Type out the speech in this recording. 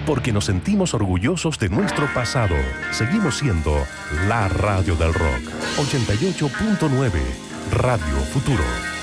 porque nos sentimos orgullosos de nuestro pasado. Seguimos siendo la radio del rock. 88.9 Radio Futuro.